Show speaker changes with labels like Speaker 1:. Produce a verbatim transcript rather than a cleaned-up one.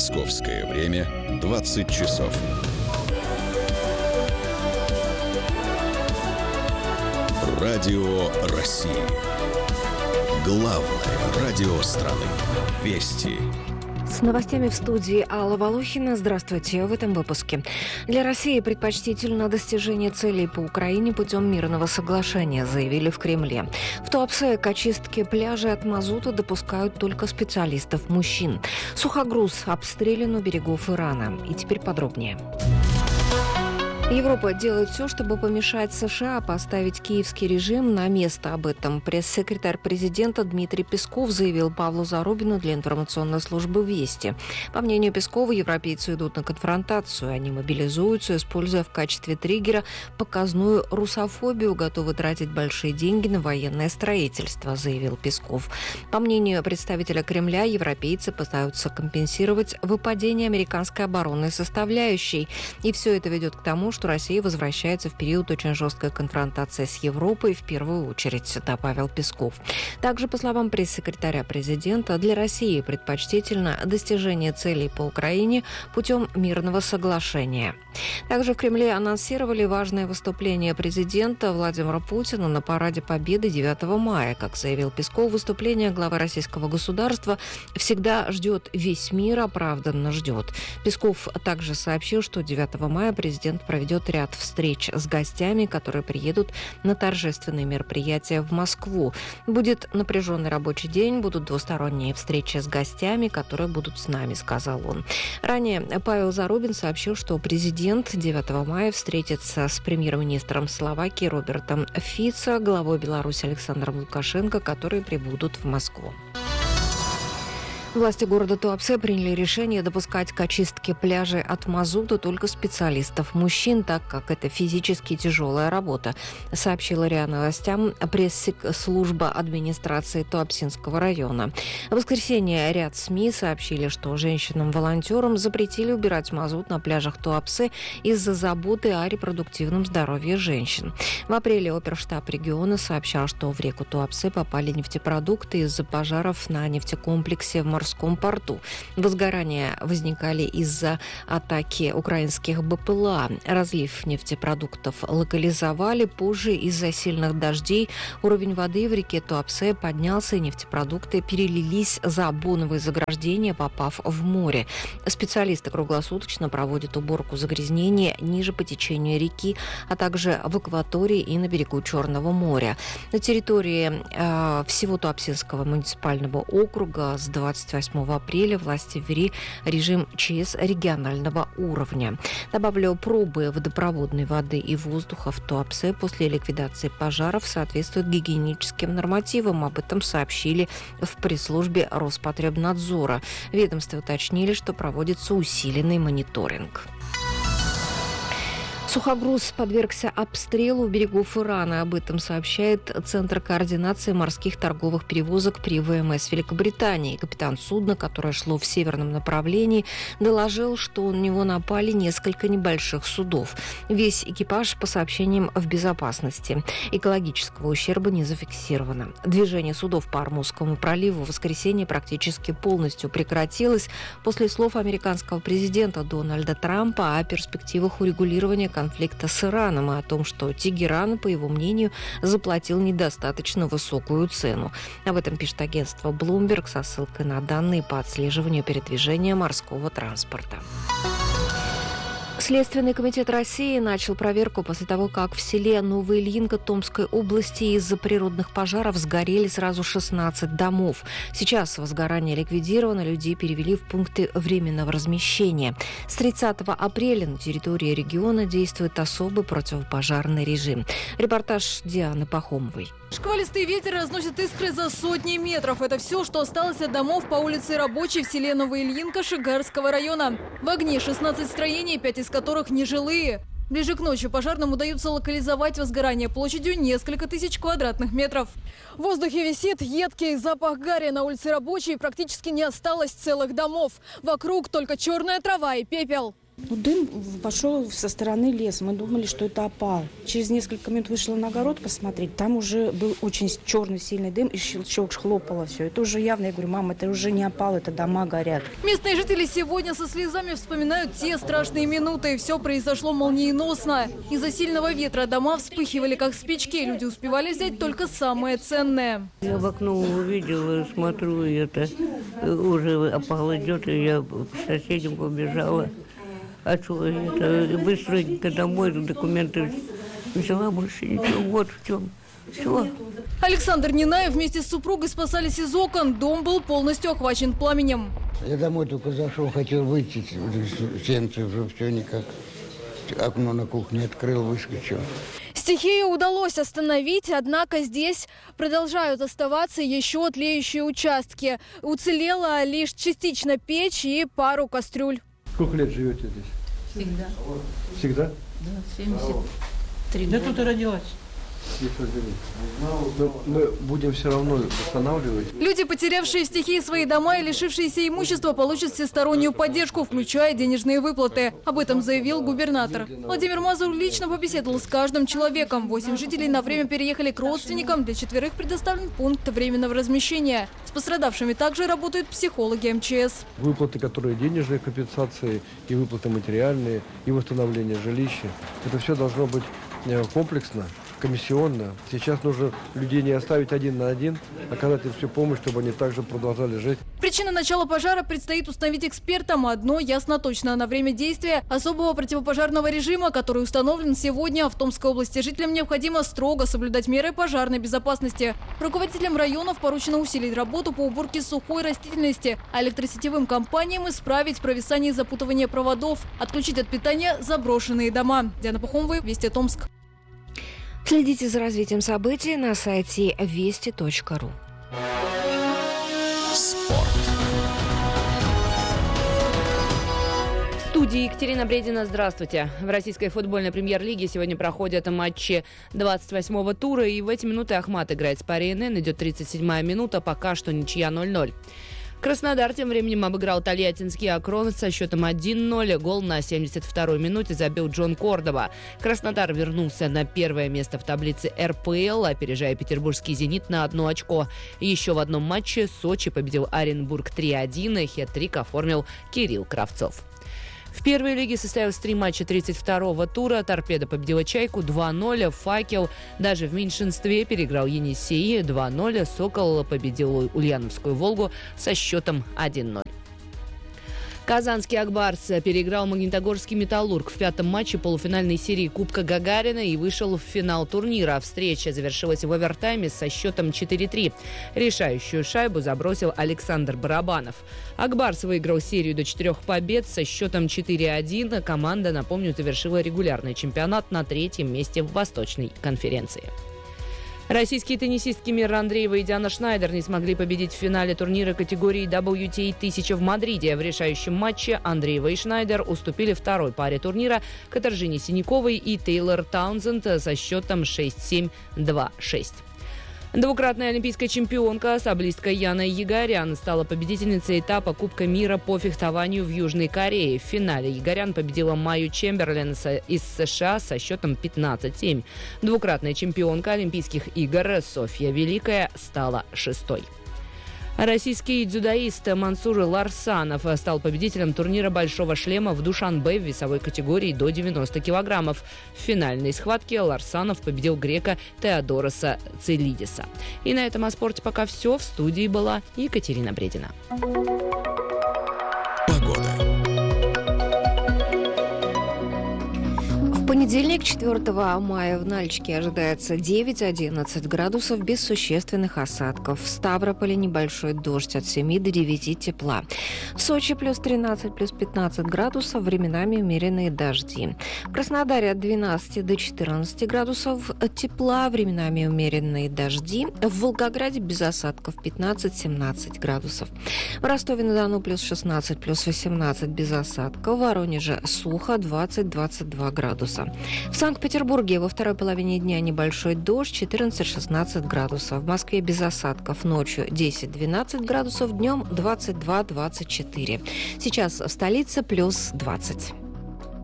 Speaker 1: Московское время двадцать часов. Радио России. Главное радио страны. Вести.
Speaker 2: С новостями в студии Алла Волохина. Здравствуйте. В этом выпуске. Для России предпочтительно достижение целей по Украине путем мирного соглашения, заявили в Кремле. В Туапсе к очистке пляжей от мазута допускают только специалистов-мужчин. Сухогруз обстрелян у берегов Ирана. И теперь подробнее. Европа делает все, чтобы помешать США поставить киевский режим на место. Об этом пресс-секретарь президента Дмитрий Песков заявил Павлу Зарубину для информационной службы «Вести». По мнению Пескова, европейцы идут на конфронтацию. Они мобилизуются, используя в качестве триггера показную русофобию, готовы тратить большие деньги на военное строительство, заявил Песков. По мнению представителя Кремля, европейцы пытаются компенсировать выпадение американской оборонной составляющей. И все это ведет к тому, что что Россия возвращается в период очень жесткой конфронтации с Европой, в первую очередь, добавил Песков. Также, по словам пресс-секретаря президента, для России предпочтительно достижение целей по Украине путем мирного соглашения. Также в Кремле анонсировали важное выступление президента Владимира Путина на параде Победы девятого мая. Как заявил Песков, выступление главы российского государства всегда ждет весь мир, оправданно ждет. Песков также сообщил, что девятого мая президент проведет ряд встреч с гостями, которые приедут на торжественные мероприятия в Москву. Будет напряженный рабочий день, будут двусторонние встречи с гостями, которые будут с нами, сказал он. Ранее Павел Зарубин сообщил, что президент девятого мая встретится с премьер-министром Словакии Робертом Фицо, главой Беларуси Александром Лукашенко, которые прибудут в Москву. Власти города Туапсе приняли решение допускать к очистке пляжей от мазута только специалистов-мужчин, так как это физически тяжелая работа, сообщила РИА Новостям пресс-служба администрации Туапсинского района. В воскресенье ряд СМИ сообщили, что женщинам-волонтерам запретили убирать мазут на пляжах Туапсе из-за заботы о репродуктивном здоровье женщин. В апреле оперштаб региона сообщал, что в реку Туапсе попали нефтепродукты из-за пожаров на нефтекомплексе в Москве. В морском порту. Возгорания возникали из-за атаки украинских БПЛА. Разлив нефтепродуктов локализовали. Позже из-за сильных дождей уровень воды в реке Туапсе поднялся, и нефтепродукты перелились за боновые заграждения, попав в море. Специалисты круглосуточно проводят уборку загрязнения ниже по течению реки, а также в акватории и на берегу Черного моря. На территории э, всего Туапсинского муниципального округа с двадцать восьмого апреля власти ввели режим ЧС регионального уровня. Добавлю, пробы водопроводной воды и воздуха в Туапсе после ликвидации пожаров соответствуют гигиеническим нормативам. Об этом сообщили в пресс-службе Роспотребнадзора. Ведомство уточнили, что проводится усиленный мониторинг. Сухогруз подвергся обстрелу у берегов Ирана. Об этом сообщает Центр координации морских торговых перевозок при ВМС Великобритании. Капитан судна, которое шло в северном направлении, доложил, что на него напали несколько небольших судов. Весь экипаж, по сообщениям, в безопасности. Экологического ущерба не зафиксировано. Движение судов по Ормузскому проливу в воскресенье практически полностью прекратилось после слов американского президента Дональда Трампа о перспективах урегулирования конфликта с Ираном и о том, что Тегеран, по его мнению, заплатил недостаточно высокую цену. Об этом пишет агентство Bloomberg со ссылкой на данные по отслеживанию передвижения морского транспорта. Следственный комитет России начал проверку после того, как в селе Новоильинка Томской области из-за природных пожаров сгорели сразу шестнадцать домов. Сейчас возгорание ликвидировано, людей перевели в пункты временного размещения. С тридцатого апреля на территории региона действует особый противопожарный режим. Репортаж Дианы Пахомовой.
Speaker 3: Шквалистый ветер разносит искры за сотни метров. Это все, что осталось от домов по улице Рабочей в селе Новоильинка Шигарского района. В огне шестнадцать строений, пять из которых нежилые. Ближе к ночи пожарным удается локализовать возгорание площадью несколько тысяч квадратных метров. В воздухе висит едкий запах гари. На улице Рабочей практически не осталось целых домов. Вокруг только черная трава и пепел.
Speaker 4: Ну, дым пошел со стороны леса. Мы думали, что это опал. Через несколько минут вышла на огород посмотреть. Там уже был очень черный сильный дым, и щелчок хлопало все. Это уже явно, я говорю, мама, это уже не опал, это дома горят.
Speaker 3: Местные жители сегодня со слезами вспоминают те страшные минуты. Все произошло молниеносно. Из-за сильного ветра дома вспыхивали, как спички. Люди успевали взять только самое ценное.
Speaker 5: Я в окно увидела, смотрю, и это уже опал идет, и я к соседям побежала. А что это? Быстренько домой документы взяла, больше ничего. Вот в чем. Все.
Speaker 3: Александр Нинаев вместе с супругой спасались из окон. Дом был полностью охвачен пламенем.
Speaker 6: Я домой только зашел, хотел выйти, сенцы уже все никак. Окно на кухне открыл, выскочил.
Speaker 3: Стихию удалось остановить, однако здесь продолжают оставаться еще тлеющие участки. Уцелела лишь частично печь и пару кастрюль.
Speaker 7: Сколько лет живете здесь?
Speaker 8: Всегда.
Speaker 7: Всегда?
Speaker 8: Да, семьдесят три года.
Speaker 5: Я тут и родилась.
Speaker 7: Но мы будем все равно восстанавливать.
Speaker 3: Люди, потерявшие в стихии свои дома и лишившиеся имущества, получат всестороннюю поддержку, включая денежные выплаты. Об этом заявил губернатор. Владимир Мазур лично побеседовал с каждым человеком. Восемь жителей на время переехали к родственникам. Для четверых предоставлен пункт временного размещения. С пострадавшими также работают психологи эм че эс.
Speaker 7: Выплаты, которые денежные компенсации, и выплаты материальные, и восстановление жилища. Это все должно быть комплексно, комиссионно. Сейчас нужно людей не оставить один на один, оказать им всю помощь, чтобы они также продолжали жить.
Speaker 3: Причина начала пожара предстоит установить экспертам. Одно ясно точно: на время действия особого противопожарного режима, который установлен сегодня в Томской области, жителям необходимо строго соблюдать меры пожарной безопасности. Руководителям районов поручено усилить работу по уборке сухой растительности, а электросетевым компаниям исправить провисание и запутывание проводов, отключить от питания заброшенные дома. Диана Пахомова, Вести Томск.
Speaker 2: Следите за развитием событий на сайте вести точка ру.
Speaker 1: Спорт.
Speaker 9: В студии Екатерина Бредина. Здравствуйте. В российской футбольной премьер-лиге сегодня проходят матчи двадцать восьмого тура. И в эти минуты Ахмат играет с Пари эн эн. Идет тридцать седьмая минута. Пока что ничья ноль ноль. Краснодар тем временем обыграл тольяттинский Акрон со счетом один ноль. Гол на семьдесят второй минуте забил Джон Кордоба. Краснодар вернулся на первое место в таблице эр пэ эл, опережая петербургский «Зенит» на одно очко. Еще в одном матче Сочи победил Оренбург три один. Хет-трик оформил Кирилл Кравцов. В первой лиге состоялось три матча тридцать второго тура. «Торпедо» победила «Чайку» два ноль. «Факел» даже в меньшинстве переиграл «Енисей» два ноль. «Сокол» победил Ульяновскую «Волгу» со счетом один ноль. Казанский «Акбарс» переиграл Магнитогорский «Металлург» в пятом матче полуфинальной серии Кубка Гагарина и вышел в финал турнира. Встреча завершилась в овертайме со счетом четыре три. Решающую шайбу забросил Александр Барабанов. «Акбарс» выиграл серию до четырех побед со счетом четыре один. Команда, напомню, завершила регулярный чемпионат на третьем месте в Восточной конференции. Российские теннисистки Мира Андреева и Диана Шнайдер не смогли победить в финале турнира категории дабл ю ти эй тысяча в Мадриде. В решающем матче Андреева и Шнайдер уступили второй паре турнира Катаржине Синяковой и Тейлор Таунсенд со счетом шесть семь два шесть. Двукратная олимпийская чемпионка, саблистка Яна Егорян, стала победительницей этапа Кубка мира по фехтованию в Южной Корее. В финале Егорян победила Майю Чемберлен из США со счетом пятнадцать семь. Двукратная чемпионка Олимпийских игр Софья Великая стала шестой. Российский дзюдоист Мансур Ларсанов стал победителем турнира «Большого шлема» в Душанбе в весовой категории до девяноста килограммов. В финальной схватке Ларсанов победил грека Теодороса Целидиса. И на этом о спорте пока все. В студии была Екатерина Бредина.
Speaker 1: Погода.
Speaker 2: В понедельник, четвёртого мая, в Нальчике ожидается девять-одиннадцать градусов без существенных осадков. В Ставрополе небольшой дождь, от семи до девяти тепла. В Сочи плюс тринадцать, плюс пятнадцать градусов, временами умеренные дожди. В Краснодаре от двенадцати до четырнадцати градусов тепла, временами умеренные дожди. В Волгограде без осадков пятнадцать-семнадцать градусов. В Ростове-на-Дону плюс шестнадцать, плюс восемнадцать без осадков. В Воронеже сухо двадцать-двадцать два градуса. В Санкт-Петербурге во второй половине дня небольшой дождь, четырнадцать-шестнадцать градусов. В Москве без осадков, ночью десять-двенадцать градусов, днем двадцать два-двадцать четыре. Сейчас в столице плюс двадцать.